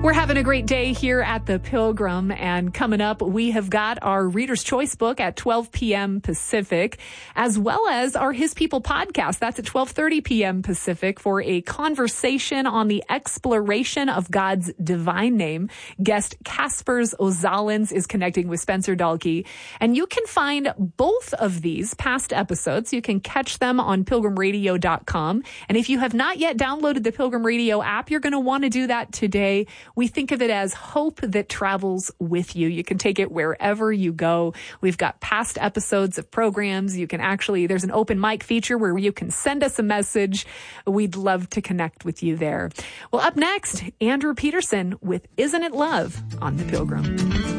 We're having a great day here at the Pilgrim, and coming up, we have got our Reader's Choice book at 12 p.m. Pacific, as well as our His People podcast. That's at 12:30 p.m. Pacific for a conversation on the exploration of God's divine name. Guest Kaspers Ozalins is connecting with Spencer Dalkey, and you can find both of these past episodes. You can catch them on pilgrimradio.com, and if you have not yet downloaded the Pilgrim Radio app, you're going to want to do that today. We think of it as hope that travels with you. You can take it wherever you go. We've got past episodes of programs. You can there's an open mic feature where you can send us a message. We'd love to connect with you there. Well, up next, Andrew Peterson with Isn't It Love on The Pilgrim.